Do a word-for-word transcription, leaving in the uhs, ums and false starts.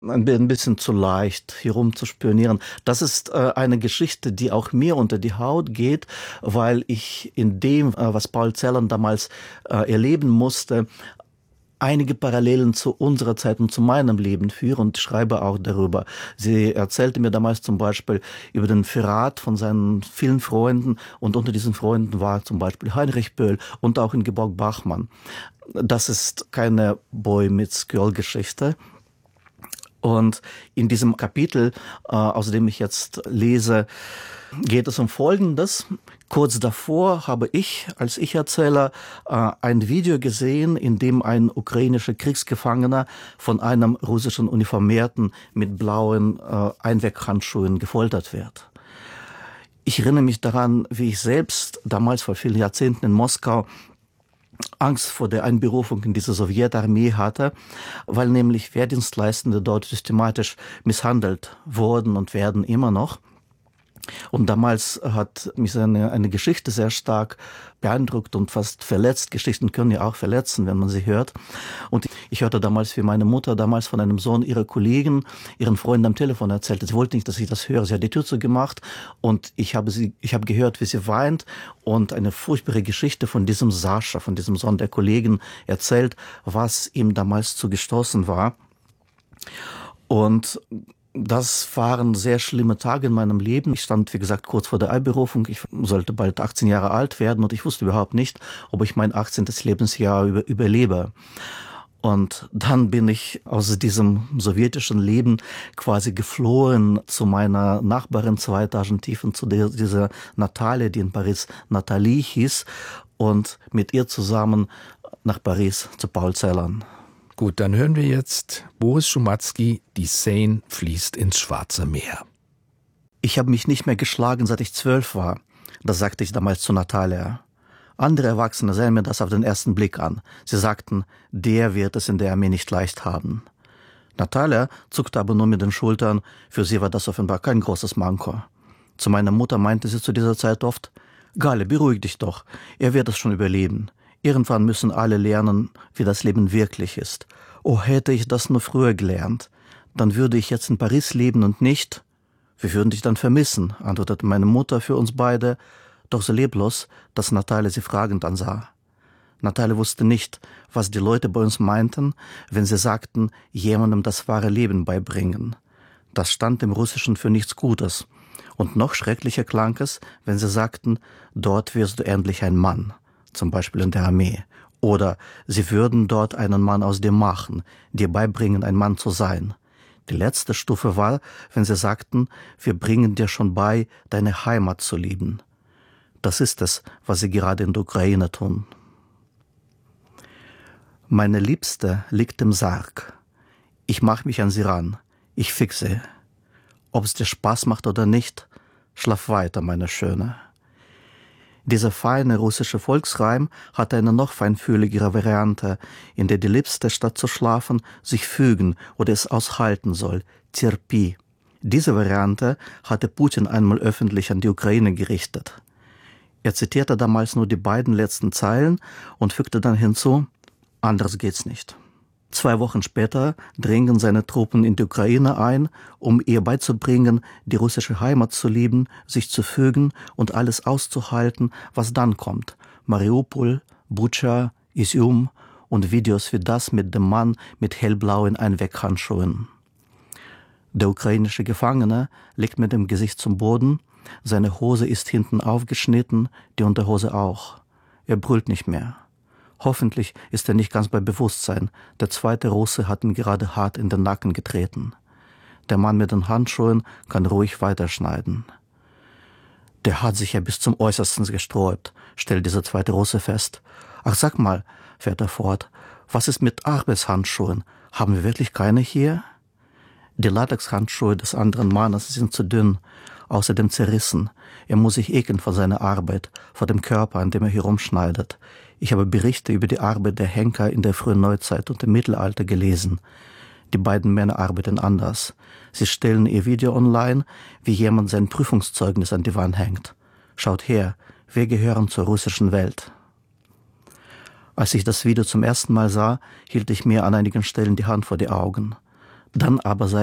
ein bi- ein bisschen zu leicht, hier rum zu spionieren. Das ist äh, eine Geschichte, die auch mir unter die Haut geht, weil ich in dem, äh, was Paul Celan damals äh, erleben musste, einige Parallelen zu unserer Zeit und zu meinem Leben führe und schreibe auch darüber. Sie erzählte mir damals zum Beispiel über den Verrat von seinen vielen Freunden, und unter diesen Freunden war zum Beispiel Heinrich Böll und auch Ingeborg Bachmann. Das ist keine Boy Meets Girl Geschichte. Und in diesem Kapitel, äh, aus dem ich jetzt lese, geht es um Folgendes. Kurz davor habe ich als Ich-Erzähler äh, ein Video gesehen, in dem ein ukrainischer Kriegsgefangener von einem russischen Uniformierten mit blauen äh, Einweghandschuhen gefoltert wird. Ich erinnere mich daran, wie ich selbst damals vor vielen Jahrzehnten in Moskau Angst vor der Einberufung in diese Sowjetarmee hatte, weil nämlich Wehrdienstleistende dort systematisch misshandelt wurden und werden immer noch. Und damals hat mich eine, eine Geschichte sehr stark beeindruckt und fast verletzt. Geschichten können ja auch verletzen, wenn man sie hört. Und ich hörte damals, wie meine Mutter damals von einem Sohn ihrer Kollegen, ihren Freunden am Telefon erzählte. Sie wollte nicht, dass ich das höre. Sie hat die Tür zugemacht und ich habe sie, ich habe gehört, wie sie weint und eine furchtbare Geschichte von diesem Sascha, von diesem Sohn der Kollegen erzählt, was ihm damals zugestoßen war. Und das waren sehr schlimme Tage in meinem Leben. Ich stand, wie gesagt, kurz vor der Einberufung. Ich sollte bald achtzehn Jahre alt werden und ich wusste überhaupt nicht, ob ich mein achtzehntes Lebensjahr über, überlebe. Und dann bin ich aus diesem sowjetischen Leben quasi geflohen zu meiner Nachbarin zwei Etagen tief und zu der, dieser Natalia, die in Paris Nathalie hieß, und mit ihr zusammen nach Paris zu Paul Celan. Gut, dann hören wir jetzt Boris Schumatzki, Die Seine fließt ins Schwarze Meer. Ich habe mich nicht mehr geschlagen, seit ich zwölf war. Das sagte ich damals zu Natalia. Andere Erwachsene sahen mir das auf den ersten Blick an. Sie sagten, der wird es in der Armee nicht leicht haben. Natalia zuckte aber nur mit den Schultern. Für sie war das offenbar kein großes Manko. Zu meiner Mutter meinte sie zu dieser Zeit oft, Galle, beruhig dich doch, er wird es schon überleben. Irgendwann müssen alle lernen, wie das Leben wirklich ist. Oh, hätte ich das nur früher gelernt, dann würde ich jetzt in Paris leben und nicht. Wir würden dich dann vermissen, antwortete meine Mutter für uns beide, doch so leblos, dass Natalia sie fragend ansah. Natalia wusste nicht, was die Leute bei uns meinten, wenn sie sagten, jemandem das wahre Leben beibringen. Das stand im Russischen für nichts Gutes. Und noch schrecklicher klang es, wenn sie sagten, dort wirst du endlich ein Mann. Zum Beispiel in der Armee. Oder sie würden dort einen Mann aus dir machen, dir beibringen, ein Mann zu sein. Die letzte Stufe war, wenn sie sagten, wir bringen dir schon bei, deine Heimat zu lieben. Das ist es, was sie gerade in der Ukraine tun. Meine Liebste liegt im Sarg. Ich mach mich an sie ran. Ich fix sie. Ob es dir Spaß macht oder nicht, schlaf weiter, meine Schöne. Dieser feine russische Volksreim hat eine noch feinfühligere Variante, in der die Liebste statt zu schlafen sich fügen oder es aushalten soll, Terpi. Diese Variante hatte Putin einmal öffentlich an die Ukraine gerichtet. Er zitierte damals nur die beiden letzten Zeilen und fügte dann hinzu, anders geht's nicht. Zwei Wochen später dringen seine Truppen in die Ukraine ein, um ihr beizubringen, die russische Heimat zu lieben, sich zu fügen und alles auszuhalten, was dann kommt. Mariupol, Butscha, Izium und Videos wie das mit dem Mann mit hellblauen Einweghandschuhen. Der ukrainische Gefangene liegt mit dem Gesicht zum Boden, seine Hose ist hinten aufgeschnitten, die Unterhose auch. Er brüllt nicht mehr. Hoffentlich ist er nicht ganz bei Bewusstsein. Der zweite Russe hat ihn gerade hart in den Nacken getreten. Der Mann mit den Handschuhen kann ruhig weiterschneiden. Der hat sich ja bis zum Äußersten gesträubt, stellt dieser zweite Russe fest. Ach, sag mal, fährt er fort, was ist mit Arbeitshandschuhen? Haben wir wirklich keine hier? Die Latexhandschuhe des anderen Mannes sind zu dünn, außerdem zerrissen. Er muss sich ekeln vor seiner Arbeit, vor dem Körper, an dem er herumschneidet. Ich habe Berichte über die Arbeit der Henker in der frühen Neuzeit und im Mittelalter gelesen. Die beiden Männer arbeiten anders. Sie stellen ihr Video online, wie jemand sein Prüfungszeugnis an die Wand hängt. Schaut her, wir gehören zur russischen Welt. Als ich das Video zum ersten Mal sah, hielt ich mir an einigen Stellen die Hand vor die Augen. Dann aber